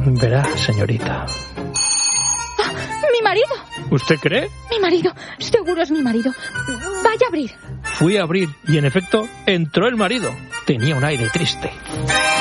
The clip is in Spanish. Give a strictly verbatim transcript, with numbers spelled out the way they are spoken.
Verá, señorita. ¡Ah! ¡Mi marido! ¿Usted cree? Mi marido. Seguro es mi marido. Vaya a abrir. Fui a abrir y, en efecto, entró el marido. Tenía un aire triste.